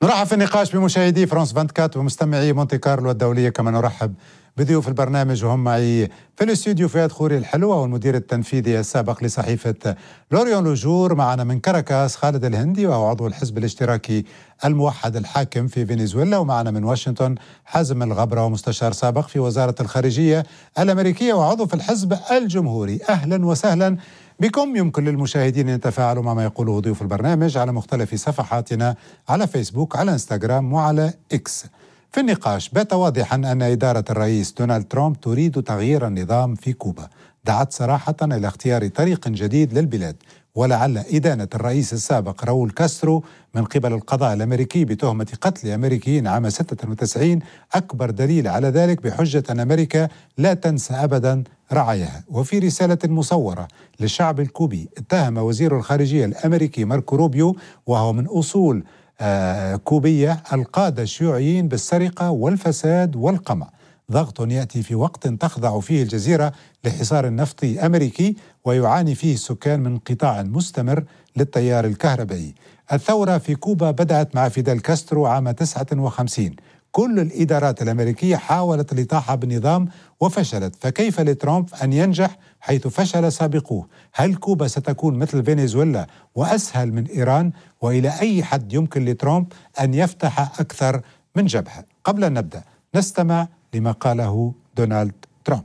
نرحب في النقاش بمشاهدي فرانس 24 ومستمعي مونتي كارلو الدولية، كما نرحب بضيوف البرنامج. وهم معي في الاستوديو فؤاد خوري الحلوة والمدير التنفيذي السابق لصحيفة لوريون لوجور. معنا من كاراكاس خالد الهندي وهو عضو الحزب الاشتراكي الموحد الحاكم في فنزويلا. ومعنا من واشنطن حازم الغبرة ومستشار سابق في وزارة الخارجية الأمريكية وعضو في الحزب الجمهوري. أهلا وسهلا بكم. يمكن للمشاهدين أن يتفاعلوا مع ما يقوله ضيوف البرنامج على مختلف صفحاتنا على فيسبوك، على انستغرام وعلى إكس. في النقاش بات واضحا أن إدارة الرئيس دونالد ترامب تريد تغيير النظام في كوبا. دعت صراحة إلى اختيار طريق جديد للبلاد، ولعل إدانة الرئيس السابق راؤول كاسترو من قبل القضاء الأمريكي بتهمة قتل أمريكيين عام 96 أكبر دليل على ذلك، بحجة أن أمريكا لا تنسى أبدا رعاياها. وفي رسالة مصورة للشعب الكوبي اتهم وزير الخارجية الأمريكي ماركو روبيو، وهو من أصول كوبية، القادة الشيوعيين بالسرقة والفساد والقمع. ضغط يأتي في وقت تخضع فيه الجزيرة لحصار نفطي أمريكي ويعاني فيه السكان من انقطاع مستمر للتيار الكهربائي. الثورة في كوبا بدأت مع فيدال كاسترو عام 59. كل الإدارات الأمريكية حاولت الإطاحة بالنظام وفشلت، فكيف لترامب أن ينجح حيث فشل سابقوه؟ هل كوبا ستكون مثل فنزويلا وأسهل من إيران؟ وإلى أي حد يمكن لترامب أن يفتح أكثر من جبهة؟ قبل أن نبدأ نستمع لما قاله دونالد ترامب.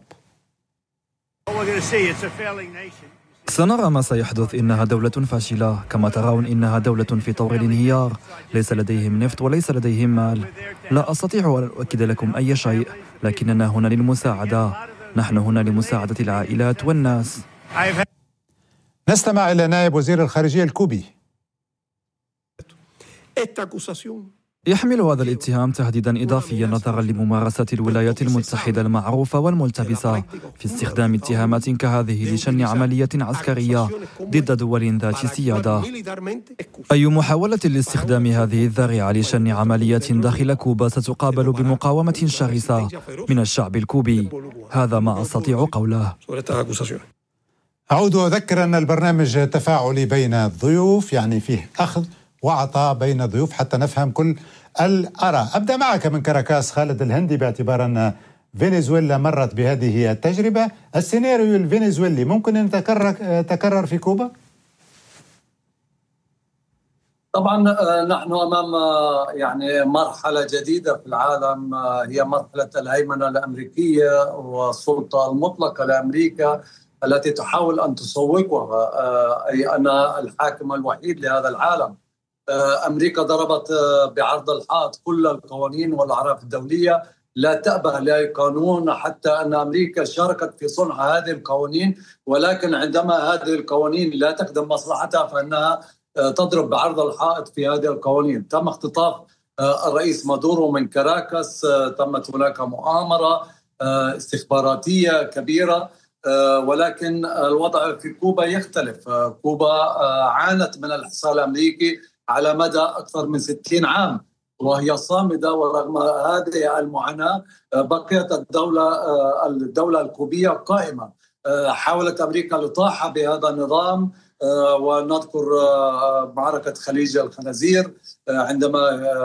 سنرى ما سيحدث. إنها دولة فاشلة، كما ترون إنها دولة في طور الانهيار. ليس لديهم نفط وليس لديهم مال. لا أستطيع أن أؤكد لكم أي شيء، لكننا هنا للمساعدة. نحن هنا لمساعدة العائلات والناس. نستمع إلى نائب وزير الخارجية الكوبي. يحمل هذا الاتهام تهديدا إضافيا نظرا لممارسة الولايات المتحدة المعروفة والملتبسة في استخدام اتهامات كهذه لشن عملية عسكرية ضد دول ذات سيادة. أي محاولة لاستخدام هذه الذريعة لشن عملية داخل كوبا ستقابل بمقاومة شرسة من الشعب الكوبي. هذا ما أستطيع قوله. أعود وأذكر أن البرنامج تفاعلي بين الضيوف، يعني فيه أخذ وعطاء بين الضيوف حتى نفهم كل الآراء. أبدأ معك من كاراكاس خالد الهندي، باعتبار أن فنزويلا مرت بهذه التجربة. السيناريو الفنزويلي ممكن أن يتكرر في كوبا؟ طبعا نحن أمام مرحلة جديدة في العالم، هي مرحلة الهيمنة الأمريكية والسلطة المطلقة لأمريكا التي تحاول أن تسوقها، أي أن الحاكم الوحيد لهذا العالم. أمريكا ضربت بعرض الحائط كل القوانين والأعراف الدولية، لا تأبه لأي قانون، حتى أن أمريكا شاركت في صنع هذه القوانين، ولكن عندما هذه القوانين لا تخدم مصلحتها فإنها تضرب بعرض الحائط في هذه القوانين. تم اختطاف الرئيس مادورو من كاراكاس، تمت هناك مؤامرة استخباراتية كبيرة، ولكن الوضع في كوبا يختلف. كوبا عانت من الحصار الأمريكي على مدى أكثر من 60 عام وهي صامدة، ورغم هذه المعاناة بقيت الدولة الكوبية قائمة. حاولت أمريكا الإطاحة بهذا النظام، ونذكر معركة خليج الخنازير عندما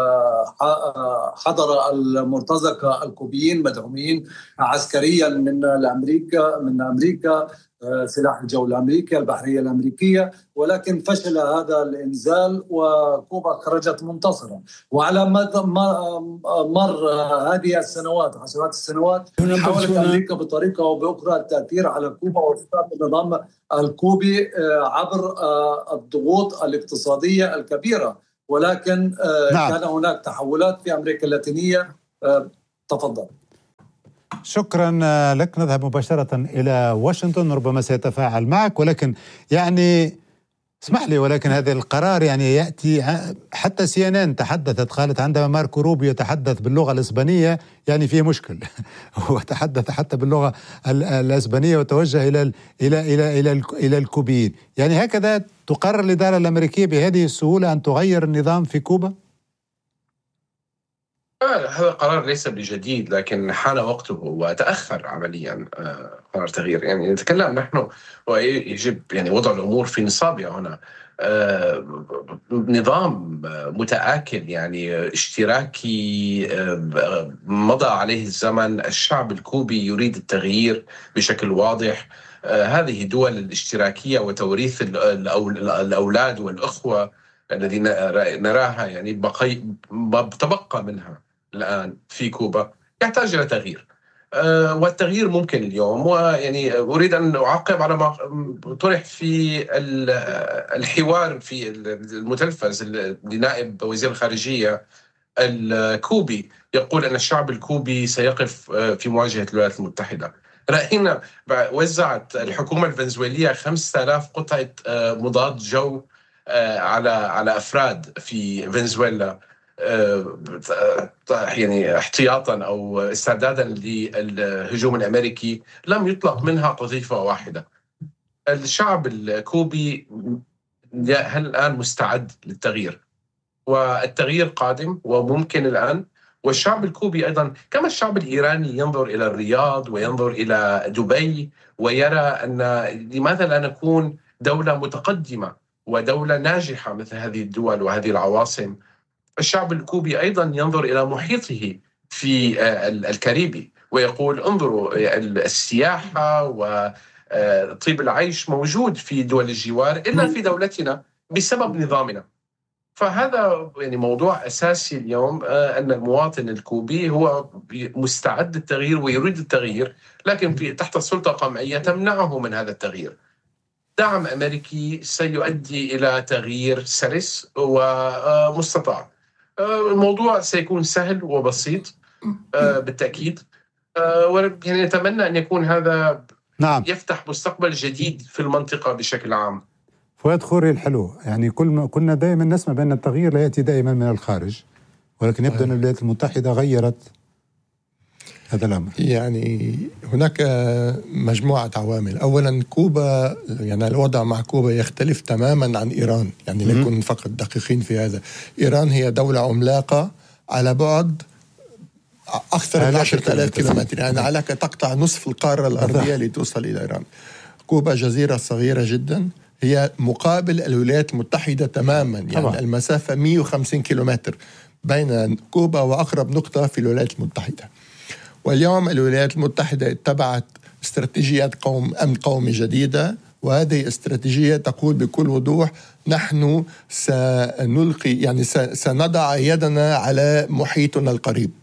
حضر المرتزقة الكوبيين مدعومين عسكريا من أمريكا سلاح الجو الأمريكي، البحرية الأمريكية، ولكن فشل هذا الإنزال وكوبا خرجت منتصرة. وعلى مر هذه السنوات، عشرات السنوات، حاولت أمريكا بطريقة أو بأخرى التأثير على كوبا وإسقاط النظام الكوبي عبر الضغوط الاقتصادية الكبيرة، ولكن كان هناك تحولات في أمريكا اللاتينية. تفضل. شكرا لك. نذهب مباشرة إلى واشنطن، ربما سيتفاعل معك، ولكن اسمح لي، ولكن هذا القرار يأتي، حتى CNN تحدثت، قالت عندما ماركو روبيو يتحدث باللغة الإسبانية فيه مشكل. هو تحدث حتى باللغة الإسبانية وتوجه إلى الكوبيين. هكذا تقرر الإدارة الأمريكية بهذه السهولة أن تغير النظام في كوبا؟ هذا القرار ليس بجديد، لكن حان وقته وتأخر عمليا قرار تغيير. نتكلم نحن ويجب وضع الأمور في نصابها هنا. نظام متآكل يعني اشتراكي مضى عليه الزمن. الشعب الكوبي يريد التغيير بشكل واضح. هذه دول الاشتراكية وتوريث الأولاد والأخوة الذين نراها يعني ما تبقى منها الآن في كوبا يحتاج إلى تغيير. والتغيير ممكن اليوم. ويعني أريد أن أعقب على ما طرح في الحوار في المتلفز لنائب وزير الخارجية الكوبي، يقول أن الشعب الكوبي سيقف في مواجهة الولايات المتحدة. رأينا وزعت الحكومة الفنزويلية 5000 قطعة مضاد جو على أفراد في فنزويلا، يعني احتياطا أو استعدادا للهجوم الأمريكي. لم يطلق منها قذيفة واحدة. الشعب الكوبي هل الآن مستعد للتغيير؟ والتغيير قادم وممكن الآن. والشعب الكوبي أيضا كما الشعب الإيراني ينظر إلى الرياض وينظر إلى دبي ويرى أن لماذا لا نكون دولة متقدمة ودولة ناجحة مثل هذه الدول وهذه العواصم. الشعب الكوبي أيضا ينظر إلى محيطه في الكاريبي ويقول انظروا السياحة وطيب العيش موجود في دول الجوار إلا في دولتنا بسبب نظامنا. فهذا يعني موضوع أساسي اليوم، أن المواطن الكوبي هو مستعد للتغيير ويريد التغيير، لكن تحت السلطة قمعية تمنعه من هذا التغيير. دعم أمريكي سيؤدي إلى تغيير سلس ومستطاع. الموضوع سيكون سهل وبسيط بالتأكيد، يعني نتمنى أن يكون هذا يفتح مستقبل جديد في المنطقة بشكل عام. فؤاد خوري الحلو، يعني كنا دائما نسمع بأن التغيير لا يأتي دائما من الخارج، ولكن يبدو أن الولايات المتحدة غيرت هذا الأمر. يعني هناك مجموعة عوامل. أولا كوبا، يعني الوضع مع كوبا يختلف تماما عن إيران، يعني نكون فقط دقيقين في هذا. إيران هي دولة عملاقة على بعد أكثر من 10,000 كيلومتر، يعني عليك تقطع نصف القارة الأرضية لتوصل إلى إيران. كوبا جزيرة صغيرة جدا، هي مقابل الولايات المتحدة تماما، يعني طبعا. المسافة 150 كيلومتر بين كوبا وأقرب نقطة في الولايات المتحدة. واليوم الولايات المتحدة اتبعت استراتيجية أمن قومي جديدة، وهذه استراتيجية تقول بكل وضوح نحن سنلقي، يعني سنضع يدنا على محيطنا القريب.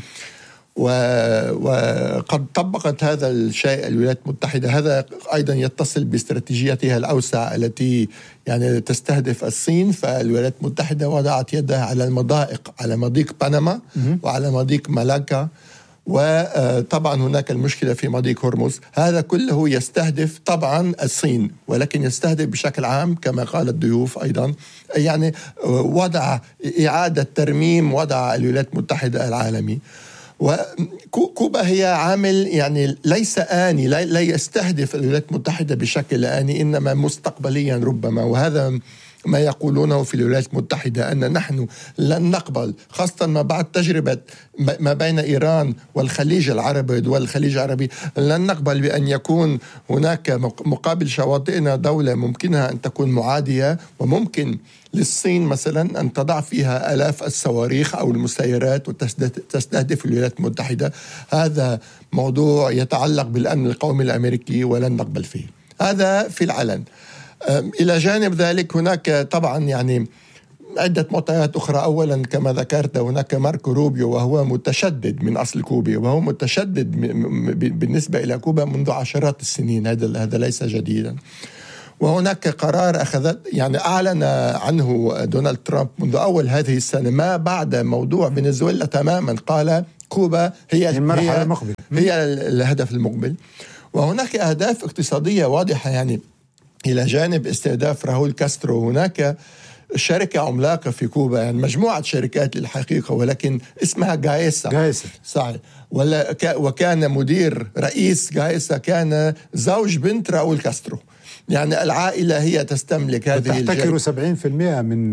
وقد طبقت هذا الشيء الولايات المتحدة. هذا أيضا يتصل باستراتيجيتها الأوسع التي يعني تستهدف الصين. فالولايات المتحدة وضعت يدها على المضائق، على مضيق بنما وعلى مضيق مالاكا، وطبعا هناك المشكلة في مضيق هرمز. هذا كله يستهدف طبعا الصين، ولكن يستهدف بشكل عام كما قال الضيوف أيضا، يعني وضع إعادة ترميم وضع الولايات المتحدة العالمي. وكوبا هي عامل يعني ليس آني، لا يستهدف الولايات المتحدة بشكل آني، إنما مستقبليا ربما. وهذا ما يقولونه في الولايات المتحدة، أن نحن لن نقبل، خاصة ما بعد تجربة ما بين إيران والخليج العربي، دول الخليج العربي، لن نقبل بأن يكون هناك مقابل شواطئنا دولة ممكنها أن تكون معادية، وممكن للصين مثلا أن تضع فيها آلاف الصواريخ أو المسيرات وتستهدف الولايات المتحدة. هذا موضوع يتعلق بالأمن القومي الأمريكي ولن نقبل فيه. هذا في العلن. إلى جانب ذلك هناك طبعا يعني عدة معطيات أخرى. أولا كما ذكرت هناك ماركو روبيو، وهو متشدد من أصل كوبي، وهو متشدد بالنسبة إلى كوبا منذ عشرات السنين، هذا ليس جديدا. وهناك قرار يعني أعلن عنه دونالد ترامب منذ أول هذه السنة، ما بعد موضوع فنزويلا تماما، قال كوبا هي الهدف المقبل. وهناك أهداف اقتصادية واضحة، يعني إلى جانب استهداف راؤول كاسترو هناك شركة عملاقة في كوبا، يعني مجموعة شركات للحقيقة، ولكن اسمها جايسا صحيح. وكان مدير رئيس جايسا كان زوج بنت راؤول كاسترو، يعني العائلة هي تستملك هذه تحتكر 70% من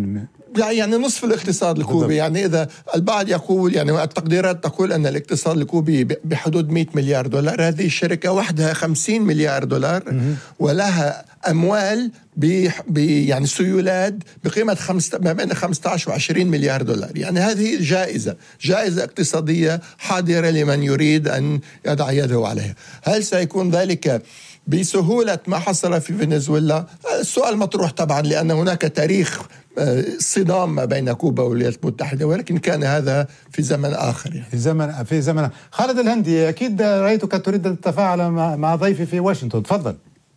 يعني نصف الاقتصاد الكوبي. يعني إذا البعض يقول، يعني التقديرات تقول أن الاقتصاد الكوبي بحدود 100 مليار دولار، هذه الشركة وحدها 50 مليار دولار ولها أموال يعني سيولات بقيمة ما بين 15 و20 مليار دولار. يعني هذه جائزة اقتصادية حاضرة لمن يريد أن يضع يده عليها. هل سيكون ذلك بسهولة ما حصل في فنزويلا؟ السؤال مطروح طبعا، لأن هناك تاريخ صدام ما بين كوبا والولايات المتحدة، ولكن كان هذا في زمن آخر. يعني في زمن خالد الهندي، أكيد رأيتك تريد التفاعل مع ضيفي في واشنطن، تفضل.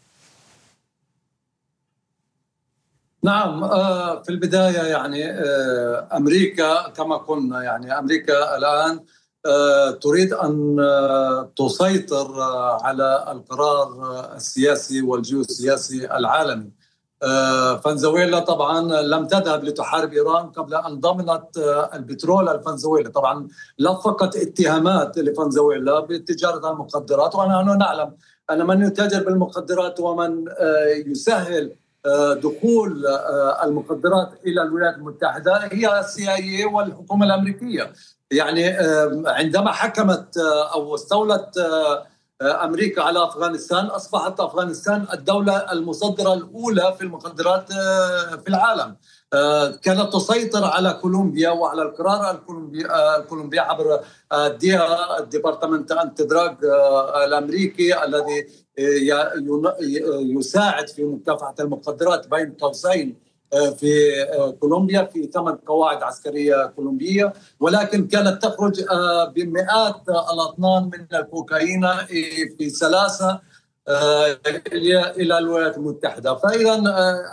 نعم، في البداية يعني أمريكا كما قلنا، يعني أمريكا الآن تريد أن تسيطر على القرار السياسي والجيوسياسي العالمي. فنزويلا طبعا لم تذهب لتحارب إيران قبل أن ضمنت البترول الفنزويلي. طبعا لفقت اتهامات لفنزويلا بتجارة المخدرات، ونحن نعلم أن من يتاجر بالمخدرات ومن يسهل دخول المخدرات إلى الولايات المتحدة هي CIA والحكومة الأمريكية. يعني عندما حكمت أو استولت أمريكا على أفغانستان، أصبحت أفغانستان الدولة المصدرة الأولى في المخدرات في العالم. كانت تسيطر على كولومبيا وعلى القرار الكولومبي عبر ديبارتمنت أنتي دراج الأمريكي الذي يساعد في مكافحة المخدرات بين قوسين في كولومبيا، في 8 قواعد عسكرية كولومبية، ولكن كانت تخرج بمئات الأطنان من الكوكايين في سلاسة إلى الولايات المتحدة. فإذا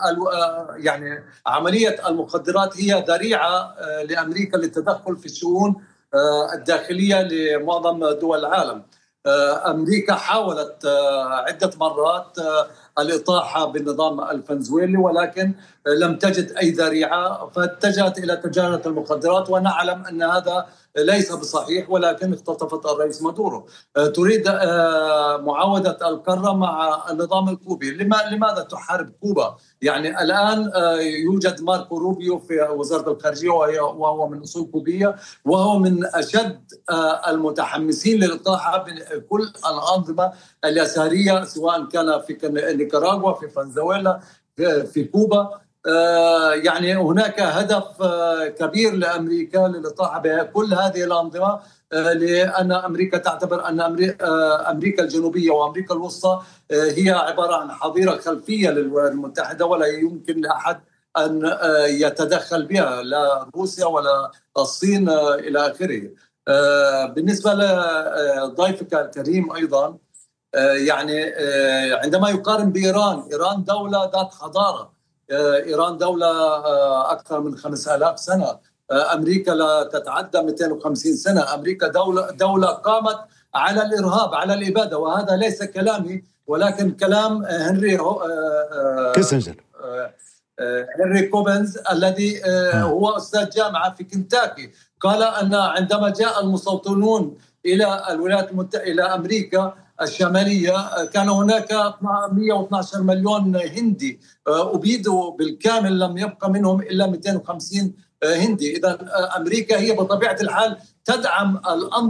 يعني عملية المخدرات هي ذريعة لأمريكا للتدخل في الشؤون الداخلية لمعظم دول العالم. أمريكا حاولت عدة مرات الإطاحة بالنظام الفنزويلي، ولكن لم تجد أي ذريعة، فاتجهت إلى تجارة المخدرات، ونعلم أن هذا ليس بصحيح، ولكن اختطفت الرئيس مادورو. تريد معاودة القارة مع النظام الكوبي. لماذا تحارب كوبا؟ يعني الآن يوجد ماركو روبيو في وزارة الخارجية وهو من أصول كوبية، وهو من أشد المتحمسين للإطاحة بكل الأنظمة اليسارية، سواء كان في نيكاراغوا، في فنزويلا، في كوبا. يعني هناك هدف كبير لأمريكا للإطاحة بكل هذه الأنظمة، لأن أمريكا تعتبر أن أمريكا الجنوبية وأمريكا الوسطى هي عبارة عن حظيرة خلفية للولايات المتحدة، ولا يمكن لأحد أن يتدخل بها، لا روسيا ولا الصين إلى آخره. بالنسبة لضيفك الكريم أيضا، يعني عندما يقارن بإيران، إيران دولة ذات حضارة، إيران دولة أكثر من 5000 سنة، أمريكا لا تتعدى 250 سنة. أمريكا دولة قامت على الإرهاب، على الإبادة، وهذا ليس كلامي ولكن كلام هنري كيسنجر، هنري كوبنز الذي هو أستاذ جامعة في كنتاكي. قال أن عندما جاء المستوطنون إلى الولايات المتحدة، إلى أمريكا الشمالية، كان هناك 112 مليون هندي أبيدوا بالكامل، لم يبقى منهم إلا 250 هندي. إذا أمريكا هي بطبيعة الحال تدعم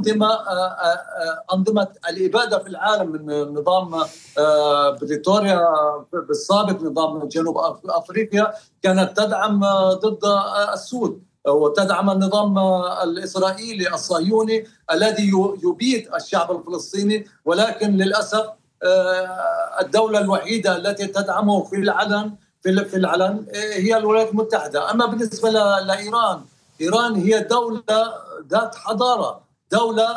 أنظمة الإبادة في العالم، من نظام بريطانيا بالسابق، نظام جنوب أفريقيا كانت تدعم ضد السود، وتدعم النظام الإسرائيلي الصهيوني الذي يبيد الشعب الفلسطيني، ولكن للأسف الدولة الوحيدة التي تدعمه في العلن هي الولايات المتحدة. أما بالنسبة لإيران، إيران هي دولة ذات حضارة، دولة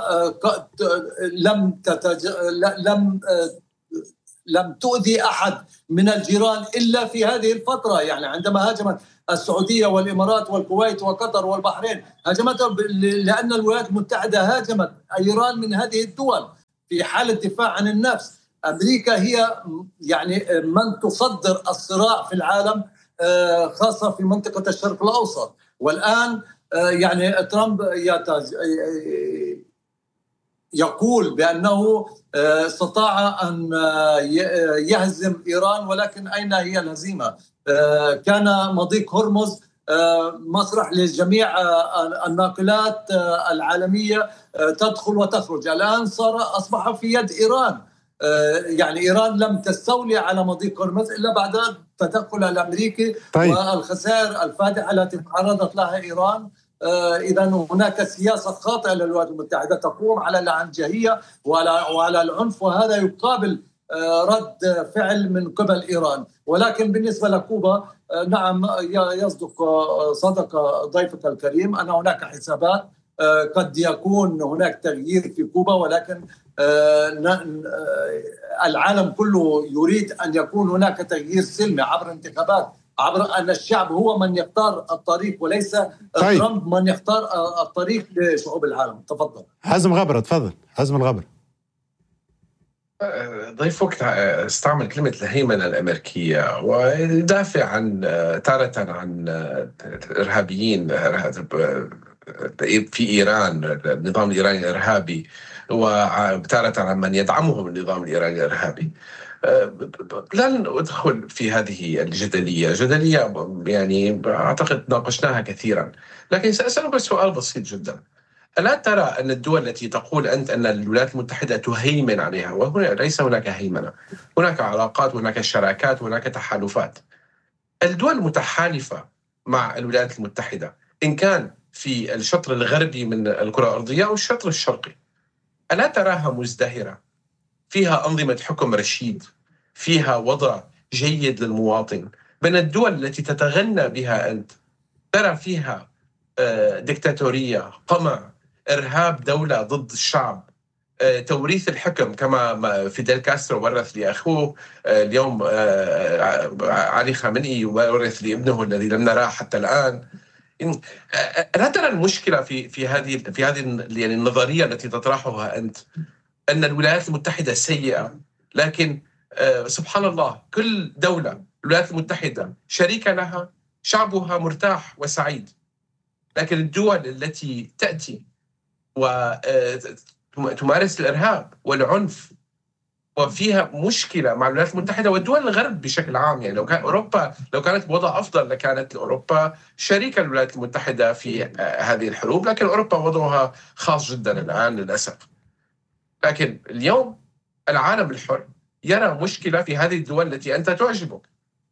لم تؤذي أحد من الجيران إلا في هذه الفترة. يعني عندما هاجمت السعودية والإمارات والكويت وقطر والبحرين، هاجمتها لأن الولايات المتحدة هاجمت إيران من هذه الدول في حالة دفاع عن النفس. أمريكا هي يعني من تصدر الصراع في العالم، خاصة في منطقة الشرق الأوسط. والآن يعني ترامب يقول بأنه استطاع أن يهزم إيران، ولكن أين هي الهزيمة؟ كان مضيق هرمز مسرح لجميع الناقلات العالمية تدخل وتخرج. الآن أصبح في يد إيران. يعني إيران لم تستولي على مضيق هرمز إلا بعد التدخل الأمريكي. طيب. والخسائر الفادحة التي تعرضت لها إيران. إذا هناك سياسة خاطئة للولايات المتحدة تقوم على العنجهية وعلى العنف، وهذا يقابل رد فعل من قبل إيران. ولكن بالنسبة لكوبا، نعم صدق ضيفك الكريم أن هناك حسابات، قد يكون هناك تغيير في كوبا، ولكن العالم كله يريد أن يكون هناك تغيير سلمي عبر انتخابات، عبر أن الشعب هو من يختار الطريق وليس ترامب من يختار الطريق لشعوب العالم. تفضل حزم غبرة. تفضل حزم الغبرة. ضيفك استعمل كلمة الهيمنة الأمريكية ويدافع عن تارة عن إرهابيين في إيران، النظام الإيراني الإرهابي، وتارة عن من يدعمهم النظام الإيراني الإرهابي. لن أدخل في هذه جدلية يعني أعتقد ناقشناها كثيرا، لكن سأسألك سؤال بسيط جدا. ألا ترى أن الدول التي تقول أنت أن الولايات المتحدة تهيمن عليها، وهنا ليس هناك هيمنة، هناك علاقات، هناك شراكات، هناك تحالفات، الدول المتحالفة مع الولايات المتحدة إن كان في الشطر الغربي من الكرة الأرضية أو الشطر الشرقي، ألا تراها مزدهرة، فيها أنظمة حكم رشيد، فيها وضع جيد للمواطن؟ بين الدول التي تتغنى بها أنت ترى فيها ديكتاتورية، قمع، إرهاب دولة ضد الشعب، توريث الحكم كما فيديل كاسترو ورث لأخوه، اليوم علي خامنئي ورث لابنه الذي لم نراه حتى الآن. لا ترى المشكلة في هذه يعني النظرية التي تطرحها أنت أن الولايات المتحدة سيئة، لكن سبحان الله كل دولة الولايات المتحدة شريكة لها شعبها مرتاح وسعيد، لكن الدول التي تأتي وتمارس الإرهاب والعنف وفيها مشكلة مع الولايات المتحدة والدول الغرب بشكل عام، يعني لو كان أوروبا لو كانت بوضع أفضل لكانت أوروبا شريكة للولايات المتحدة في هذه الحروب، لكن أوروبا وضعها خاص جدا الآن للأسف. لكن اليوم العالم الحر يرى مشكلة في هذه الدول التي أنت تعجبك،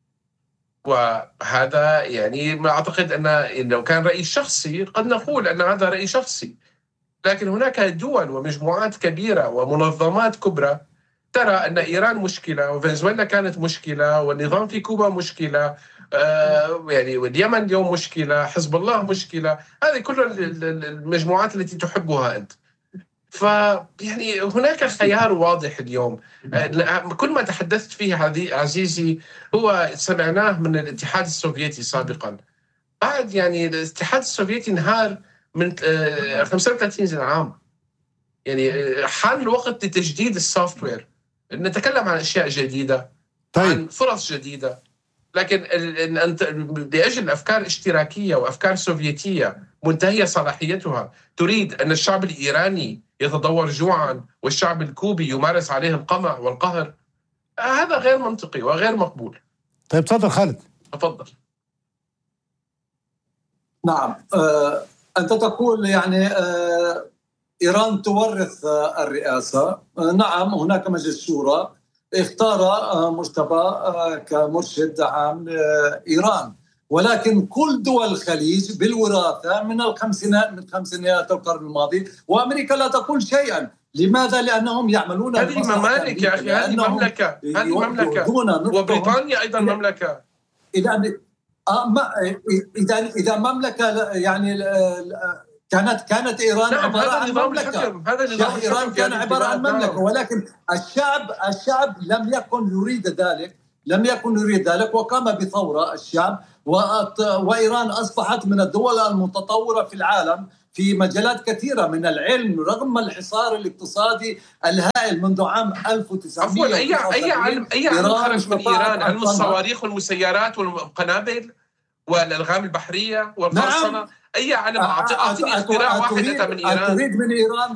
وهذا يعني أعتقد أن لو كان رأي شخصي قد نقول أن هذا رأي شخصي، لكن هناك دول ومجموعات كبيرة ومنظمات كبرى ترى أن إيران مشكلة، وفنزويلا كانت مشكلة، والنظام في كوبا مشكلة، يعني واليمن اليوم مشكلة، حزب الله مشكلة، هذه كل المجموعات التي تحبها أنت. فيعني هناك خيار واضح اليوم. كل ما تحدثت فيه عزيزي هو سمعناه من الاتحاد السوفيتي سابقا. بعد يعني الاتحاد السوفيتي انهار من 35 عام، يعني حان الوقت لتجديد السوفت وير، نتكلم عن أشياء جديدة. طيب. عن فرص جديدة، لكن لأجل أفكار اشتراكية وأفكار سوفيتية منتهية صلاحيتها تريد أن الشعب الإيراني يتضور جوعا والشعب الكوبي يمارس عليه القمع والقهر، هذا غير منطقي وغير مقبول. طيب تفضل خالد. تفضل. نعم، أنت تقول يعني إيران تورث الرئاسة. نعم، هناك مجلس شورى اختار مجتبى كمرشد عام إيران، ولكن كل دول الخليج بالوراثة من خمسينيات القرن الماضي، وأمريكا لا تقول شيئا. لماذا؟ لأنهم يعملون هذه ممالك يا أخي، هذه مملكة وبريطانيا أيضا مملكة. إذا مملكة يعني كانت إيران عبارة عن مملكة. إيران كان عبارة عن مملكة، ولكن الشعب لم يكن يريد ذلك وقام بثورة الشعب، وإيران أصبحت من الدول المتطورة في العالم في مجالات كثيرة من العلم رغم الحصار الاقتصادي الهائل منذ عام 1900. أي علم خرج من إيران؟ علم الصواريخ والمسيرات والقنابل والألغام البحرية والقرصنة. نعم. أي علم؟ أعطيني اختراع واحد أتى من إيران. تريد من إيران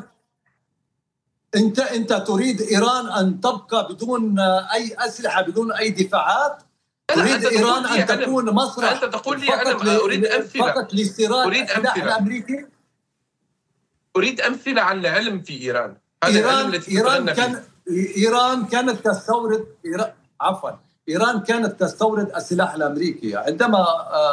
أنت تريد إيران أن تبقى بدون أي أسلحة، بدون أي دفاعات؟ تريد إيران أن تكون مسرح. أنت تقول لي أنا أريد أمثلة فقط لاستيراد السلاح الأمريكي. أريد أمثلة عن العلم في إيران. إيران كانت تستورد إيران كانت تستورد السلاح الأمريكي. عندما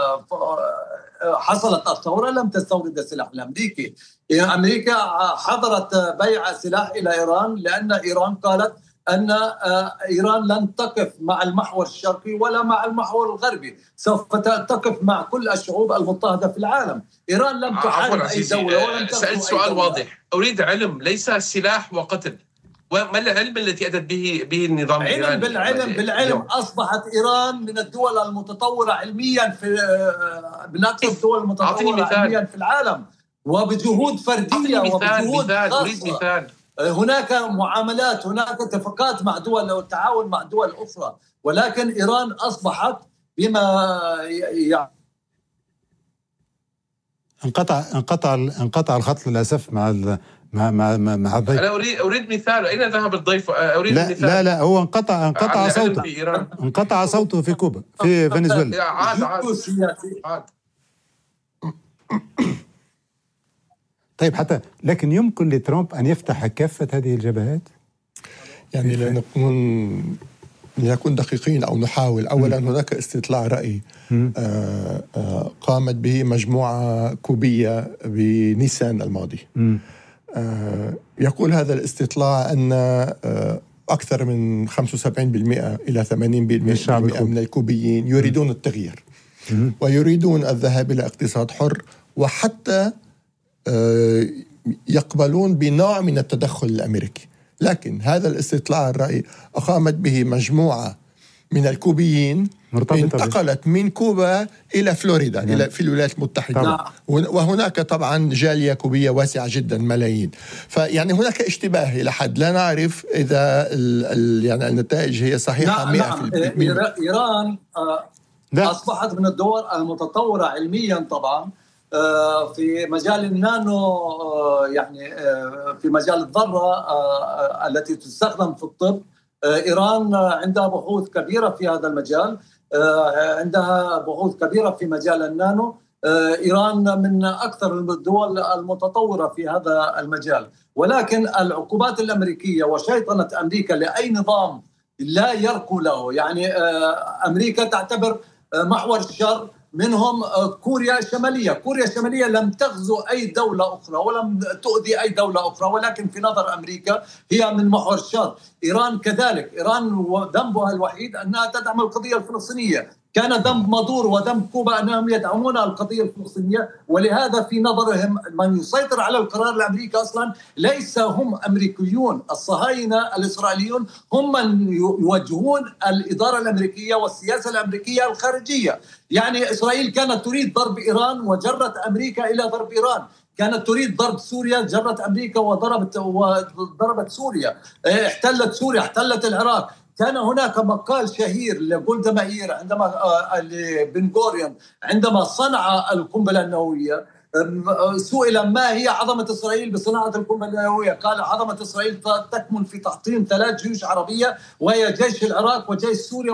حصلت الثورة لم تستورد السلاح الأمريكي. أمريكا حظرت بيع سلاح إلى إيران لأن إيران قالت أن إيران لن تقف مع المحور الشرقي ولا مع المحور الغربي، سوف تقف مع كل الشعوب المضطهدة في العالم. إيران لم تحارب أي دولة ولم سألت سؤال واضح. أريد علم ليس سلاح وقتل. وما العلم التي أتت به النظام الإيراني؟ بالعلم أصبحت إيران من الدول المتطورة علميا من أكثر الدول المتطورة علميا في العالم، وبجهود فردية وبجهود خاصة. أريد مثال. هناك معاملات، هناك اتفاقات مع دول والتعاون مع دول أخرى، ولكن إيران أصبحت بما انقطع الخط للأسف مع الضيف. أنا أريد مثال. أين ذهب الضيف؟ أريد مثال. لا هو انقطع صوته. انقطع صوته في كوبا، في فنزويلا. عاد. طيب لكن يمكن لترامب أن يفتح كافة هذه الجبهات؟ يعني لنكون دقيقين أو نحاول. أولا هناك استطلاع رأي قامت به مجموعة كوبية بنيسان الماضي. يقول هذا الاستطلاع أن أكثر من 75% إلى 80% من الكوبيين يريدون التغيير ويريدون الذهاب إلى اقتصاد حر، وحتى يقبلون بنوع من التدخل الأمريكي. لكن هذا الاستطلاع الرأي أقامت به مجموعة من الكوبيين انتقلت من كوبا إلى فلوريدا إلى في الولايات المتحدة. وهناك طبعا جالية كوبية واسعة جدا، ملايين. فيعني هناك اشتباه إلى حد لا نعرف إذا يعني النتائج هي صحيحة 100%. إيران أصبحت من الدول المتطورة علميا طبعا في مجال النانو، يعني في مجال الذرة التي تستخدم في الطب. إيران عندها بحوث كبيرة في هذا المجال، عندها بحوث كبيرة في مجال النانو. إيران من أكثر الدول المتطورة في هذا المجال، ولكن العقوبات الأمريكية وشيطنة أمريكا لأي نظام لا يركو له. يعني أمريكا تعتبر محور الشر منهم كوريا الشمالية. كوريا الشمالية لم تغزو أي دولة أخرى ولم تؤذي أي دولة أخرى، ولكن في نظر أمريكا هي من محور الشر. إيران كذلك. إيران ذنبها الوحيد أنها تدعم القضية الفلسطينية. كان ذنب مادور وذنب كوبا أنهم يدعمون القضية الفلسطينية، ولهذا في نظرهم من يسيطر على القرار الأمريكي أصلا ليس هم أمريكيون. الصهاينة الإسرائيليون هم من يوجهون الإدارة الأمريكية والسياسة الأمريكية الخارجية. يعني إسرائيل كانت تريد ضرب إيران وجرت أمريكا إلى ضرب إيران، كانت تريد ضرب سوريا جرت أمريكا وضربت سوريا، احتلت سوريا، احتلت العراق. كان هناك مقال شهير لجولدا مائير عندما بن غوريون عندما صنع القنبلة النووية، سئل ما هي عظمة إسرائيل بصناعة القنبلة النووية، قال عظمة إسرائيل تكمن في تحطيم 3 جيوش عربية، وهي جيش العراق وجيش سوريا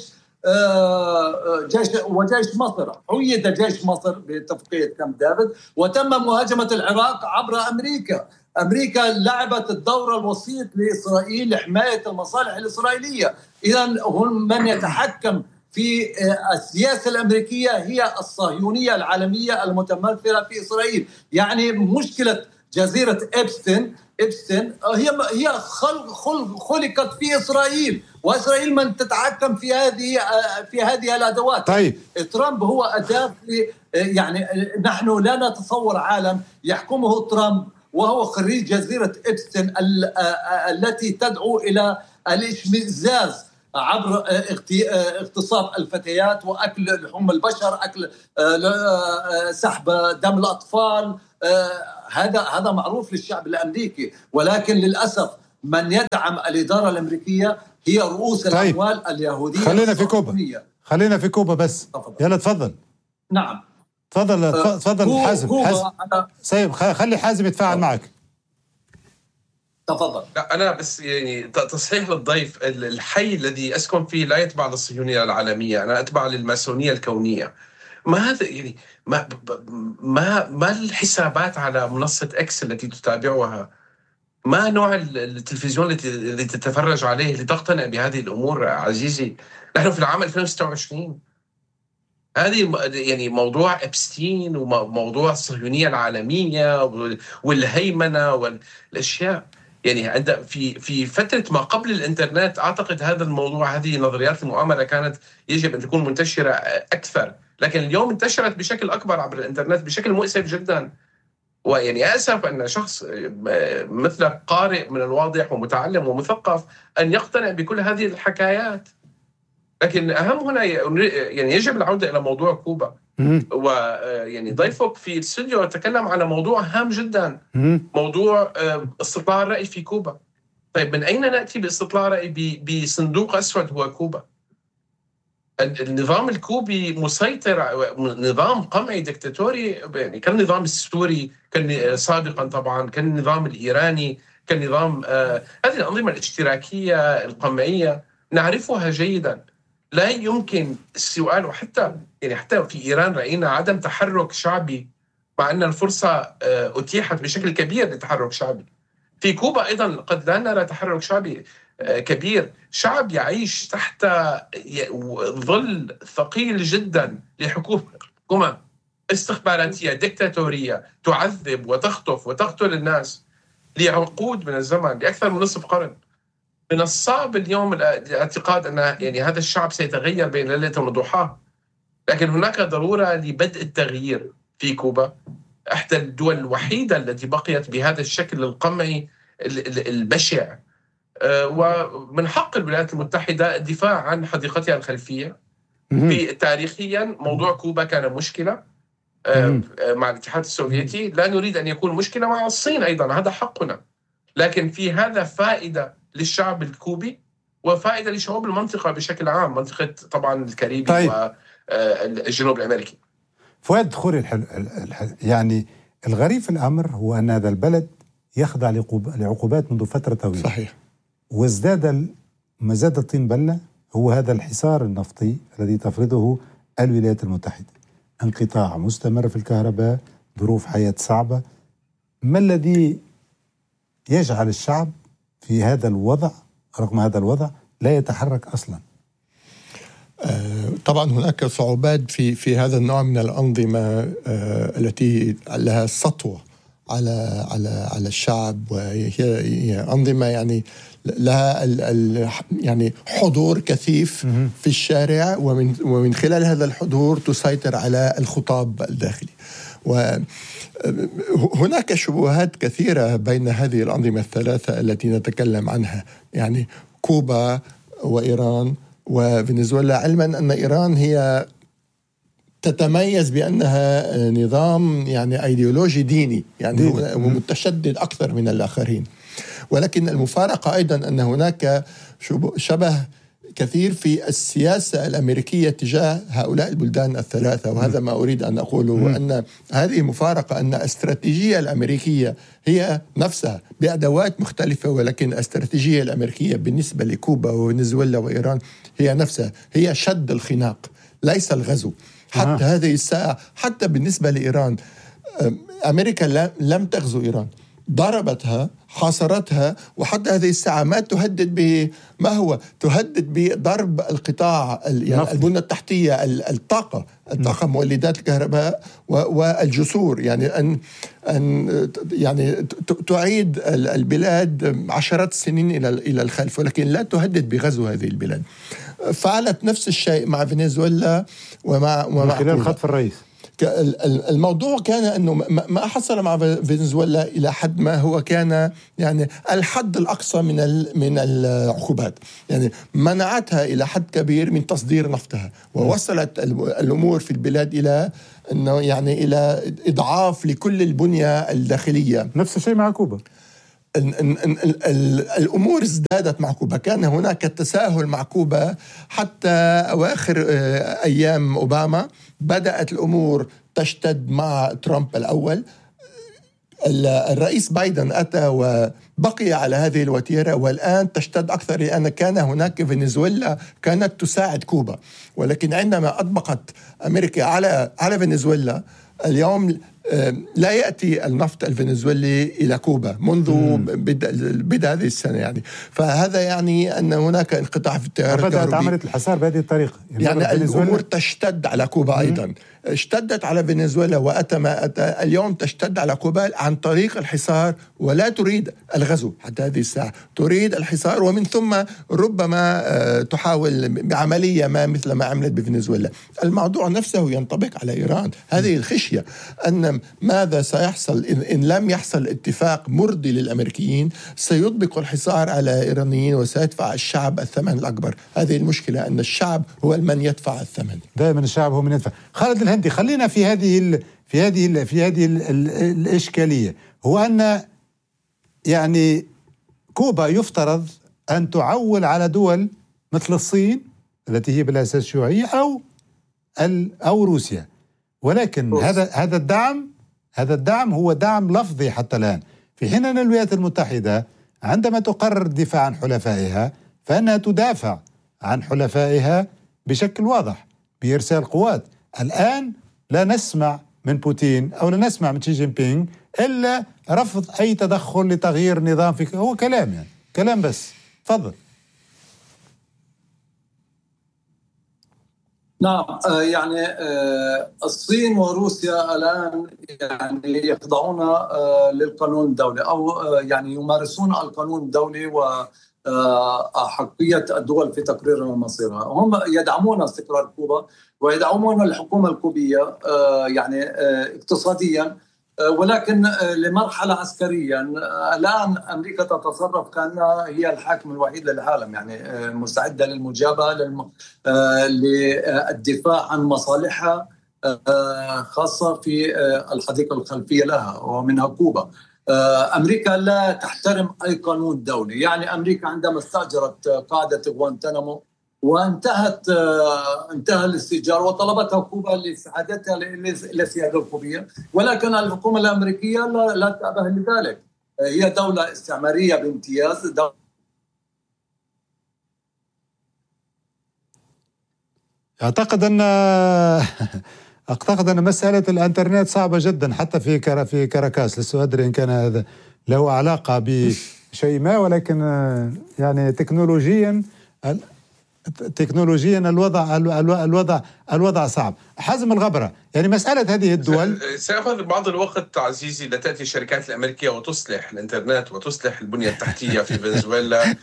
وجيش مصر. حيد جيش مصر باتفاقية كامب ديفيد وتم مهاجمة العراق عبر أمريكا. أمريكا لعبت الدور الوسيط لإسرائيل لحماية المصالح الإسرائيلية. إذن هم من يتحكم في السياسة الأمريكية هي الصهيونية العالمية المتمثلة في إسرائيل. يعني مشكلة جزيرة إبستين هي خلقت في إسرائيل، وإسرائيل من تتحكم في هذه الأدوات. طيب. ترامب هو أداة. يعني نحن لا نتصور عالم يحكمه ترامب وهو خريج جزيرة إبستين التي تدعو إلى الاشمئزاز عبر اغتصاب الفتيات وأكل لحوم البشر، أكل سحب دم الأطفال. هذا معروف للشعب الأمريكي، ولكن للأسف من يدعم الإدارة الأمريكية هي رؤوس الأموال اليهودية. خلينا في كوبا بس. يلا تفضل. نعم تفضل حازم. خلي حازم يتفاعل معك. تفضل. لا أنا بس يعني تصحيح للضيف، الحي الذي أسكن فيه لا يتبع للصهيونية العالمية، أنا أتبع للماسونية الكونية. ما هذا يعني ما الحسابات على منصة إكس التي تتابعها؟ ما نوع التلفزيون الذي تتفرج عليه لتقتنع بهذه الأمور عزيزي؟ نحن في العام 2026. هذه يعني موضوع إبستين وموضوع الصهيونية العالمية والهيمنة والأشياء. يعني في فترة ما قبل الإنترنت أعتقد هذا الموضوع، هذه نظريات المؤامرة كانت يجب أن تكون منتشرة أكثر، لكن اليوم انتشرت بشكل أكبر عبر الإنترنت بشكل مؤسف جدا. ويعني أسف أن شخص مثلك قارئ من الواضح ومتعلم ومثقف أن يقتنع بكل هذه الحكايات. لكن أهم هنا يعني يجب العودة إلى موضوع كوبا. ويعني ضيفك في الاستوديو تكلم على موضوع هام جدا، موضوع استطلاع الرأي في كوبا. طيب من أين نأتي باستطلاع رأي بصندوق أسود هو كوبا؟ النظام الكوبي مسيطر، نظام قمعي ديكتاتوري، يعني كالنظام السوري، كان سابقا طبعا، كان النظام الإيراني، كان نظام هذه الأنظمة الاشتراكية القمعية نعرفها جيدا. لا يمكن السؤال، وحتى يعني حتى في إيران رأينا عدم تحرك شعبي مع أن الفرصة أتيحت بشكل كبير لتحرك شعبي. في كوبا أيضا قد لا نرى تحرك شعبي كبير، شعب يعيش تحت ظل ثقيل جدا لحكومة استخباراتية ديكتاتورية تعذب وتخطف وتقتل الناس لعقود من الزمن، لأكثر من نصف قرن. من الصعب اليوم الاعتقاد أن يعني هذا الشعب سيتغير بين ليلة وضحاها، لكن هناك ضرورة لبدء التغيير في كوبا، إحدى الدول الوحيدة التي بقيت بهذا الشكل القمعي البشع. ومن حق الولايات المتحدة الدفاع عن حديقتها الخلفية. في تاريخيا موضوع كوبا كان مشكلة مع الاتحاد السوفيتي، لا نريد أن يكون مشكلة مع الصين أيضا، هذا حقنا، لكن في هذا فائدة للشعب الكوبي وفائدة لشعوب المنطقة بشكل عام، منطقة طبعا الكاريبي. طيب. والجنوب الأمريكي. فؤاد خوري يعني الغريب في الأمر هو أن هذا البلد يخضع لعقوبات منذ فترة طويلة. صحيح. ما زاد الطين بلة هو هذا الحصار النفطي الذي تفرضه الولايات المتحدة، انقطاع مستمر في الكهرباء، ظروف حياة صعبة. ما الذي يجعل الشعب في هذا الوضع، رغم هذا الوضع، لا يتحرك أصلا؟ طبعا هناك صعوبات في هذا النوع من الأنظمة التي لها سطوة على الشعب، وهي أنظمة يعني لها يعني حضور كثيف في الشارع، ومن خلال هذا الحضور تسيطر على الخطاب الداخلي. وهناك شبهات كثيرة بين هذه الأنظمة الثلاثة التي نتكلم عنها، يعني كوبا وإيران وفنزويلا، علما أن إيران هي تتميز بأنها نظام يعني أيديولوجي ديني، يعني متشدد أكثر من الآخرين. ولكن المفارقة أيضا أن هناك شبه كثير في السياسة الأمريكية تجاه هؤلاء البلدان الثلاثة، وهذا ما أريد أن أقوله، وأن هذه مفارقة، أن الاستراتيجية الأمريكية هي نفسها بأدوات مختلفة، ولكن الاستراتيجية الأمريكية بالنسبة لكوبا وفنزويلا وإيران هي نفسها، هي شد الخناق ليس الغزو. حتى هذه الساعة، حتى بالنسبة لإيران، أمريكا لم تغزو إيران، ضربتها، حاصرتها، وحتى هذه الساعة ما تهدد ما هو تهدد بضرب القطاع يعني البنية التحتية، الطاقة مولدات الكهرباء والجسور، يعني أن يعني تعيد البلاد عشرات السنين إلى الخلف، ولكن لا تهدد بغزو هذه البلاد. فعلت نفس الشيء مع فنزويلا ومع خلال خطف الرئيس. الموضوع كان أنه ما حصل مع فنزويلا إلى حد ما هو كان يعني الحد الأقصى من العقوبات، يعني منعتها إلى حد كبير من تصدير نفطها، ووصلت الأمور في البلاد إلى أنه يعني إلى إضعاف لكل البنية الداخلية. نفس الشيء مع كوبا. الأمور ازدادت مع كوبا، كان هناك تساهل مع كوبا حتى أواخر أيام أوباما، بدأت الأمور تشتد مع ترامب الأول. الرئيس بايدن أتى وبقي على هذه الوتيرة، والآن تشتد أكثر، لأن كان هناك فنزويلا كانت تساعد كوبا، ولكن عندما أطبقت أمريكا على فنزويلا اليوم لا يأتي النفط الفنزويلي إلى كوبا منذ بدء هذه السنة يعني. فهذا يعني أن هناك انقطاع في التيار الكهربي. بدأت عملية الحصار بهذه الطريقة، يعني الأمور تشتد على كوبا أيضا. اشتدت على فنزويلا وأتى ما أتى، اليوم تشتد على كوبا عن طريق الحصار، ولا تريد الغزو حتى هذه الساعة، تريد الحصار، ومن ثم ربما تحاول بعملية ما مثل ما عملت بفنزويلا. الموضوع نفسه ينطبق على إيران. هذه الخشية أن ماذا سيحصل إن لم يحصل اتفاق مرضي للأمريكيين، سيطبق الحصار على الإيرانيين وسيدفع الشعب الثمن الأكبر. هذه المشكلة، أن الشعب هو من يدفع الثمن. دائما الشعب هو من يدفع. خالد الهندي، خلينا في هذه الإشكالية، هو أن يعني كوبا يفترض أن تعول على دول مثل الصين التي هي بالأساس شيوعية أو روسيا، ولكن هذا الدعم هو دعم لفظي حتى الآن، في حين أن الولايات المتحدة عندما تقرر الدفاع عن حلفائها فإنها تدافع عن حلفائها بشكل واضح بإرسال قوات. الآن لا نسمع من بوتين أو لا نسمع من شي جين بينغ إلا رفض أي تدخل لتغيير نظام، هو كلام، يعني كلام بس. تفضل. نعم، يعني الصين وروسيا الآن يعني يخضعون للقانون الدولي، أو يعني يمارسون القانون الدولي وأحقية الدول في تقرير مصيرها. هم يدعمون استقرار كوبا ويدعمون الحكومة الكوبية يعني اقتصاديا، ولكن لمرحلة عسكريا. الآن أمريكا تتصرف كأنها هي الحاكم الوحيد للعالم، يعني مستعدة للمجابهة للدفاع عن مصالحها، خاصة في الحديقة الخلفية لها ومنها كوبا. أمريكا لا تحترم أي قانون دولي. يعني أمريكا عندما استأجرت قاعدة غوانتنامو انتهى الاستئجار وطلبتها كوبا لسعادتها للسيادة الكوبية، ولكن الحكومة الأمريكية لا تأبه لذلك. هي دولة استعمارية بامتياز. أعتقد أن مسألة الإنترنت صعبة جدا حتى في كاراكاس. لسه أدري إن كان هذا له علاقة بشيء ما، ولكن يعني تكنولوجيا الوضع صعب. حازم الغبرة، يعني مسألة هذه الدول سيأخذ بعض الوقت عزيزي لتأتي الشركات الأمريكية وتصلح الإنترنت وتصلح البنية التحتية في فنزويلا،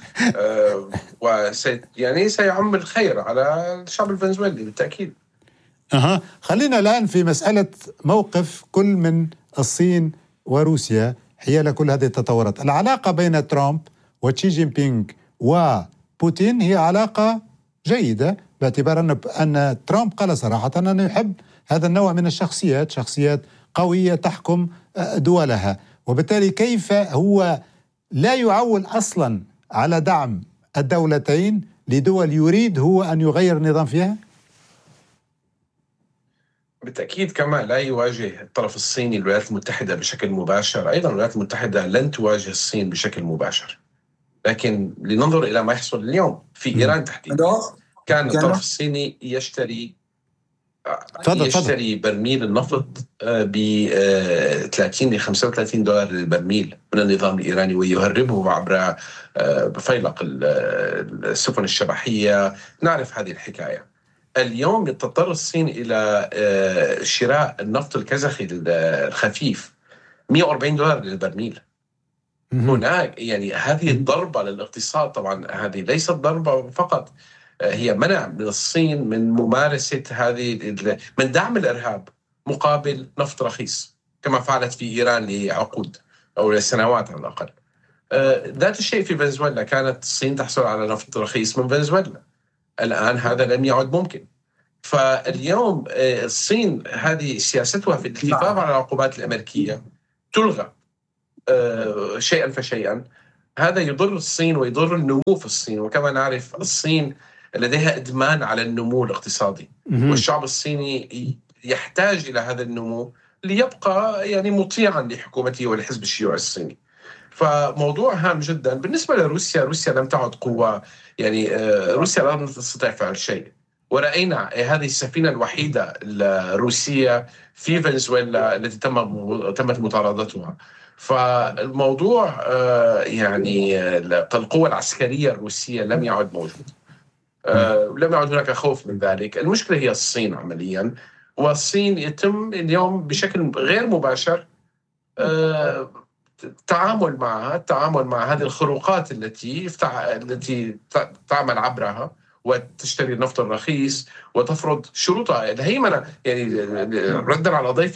يعني سيعم الخير على الشعب الفنزويلي بالتأكيد. خلينا الآن في مسألة موقف كل من الصين وروسيا حيال كل هذه التطورات. العلاقة بين ترامب وشي جين بينغ وبوتين هي علاقة جيدة، باعتبار أن ترامب قال صراحة أنه يحب هذا النوع من الشخصيات، شخصيات قوية تحكم دولها، وبالتالي كيف هو لا يعول أصلا على دعم الدولتين لدول يريد هو أن يغير النظام فيها؟ بالتأكيد كما لا يواجه الطرف الصيني الولايات المتحدة بشكل مباشر، أيضا الولايات المتحدة لن تواجه الصين بشكل مباشر. لكن لننظر إلى ما يحصل اليوم في إيران تحديدا. كان الطرف الصيني يشتري برميل النفط ب 30 ل 35 دولار للبرميل من النظام الإيراني، ويهربه عبر بفيلق السفن الشبحية. نعرف هذه الحكاية. اليوم تضطر الصين إلى شراء النفط الكازاخي الخفيف 140 دولار للبرميل. هناك يعني هذه الضربة للاقتصاد. طبعا هذه ليست ضربة فقط، هي منع من الصين من ممارسة من دعم الإرهاب مقابل نفط رخيص كما فعلت في إيران لعقود أو لسنوات على الأقل. ذات الشيء في فنزويلا، كانت الصين تحصل على نفط رخيص من فنزويلا، الآن هذا لم يعد ممكن. فاليوم الصين هذه سياستها في الحفاظ على العقوبات الأمريكية تلغى شيئا فشيئا. هذا يضر الصين ويضر النمو في الصين، وكما نعرف الصين لديها إدمان على النمو الاقتصادي، والشعب الصيني يحتاج إلى هذا النمو ليبقى يعني مطيعا لحكومته والحزب الشيوعي الصيني. فموضوع هام جدا. بالنسبة لروسيا، روسيا لم تعد قوة، يعني روسيا لا تستطيع فعل شيء. ورأينا هذه السفينة الوحيدة الروسية في فنزويلا التي تمت مطاردتها. فالموضوع يعني القوة العسكرية الروسية لم يعد موجود، لم يعد هناك خوف من ذلك. المشكلة هي الصين عمليا، والصين يتم اليوم بشكل غير مباشر التعامل مع هذه الخروقات التي تعمل عبرها وتشتري النفط الرخيص وتفرض شروطها الهيمنة. يعني ردا على ضيف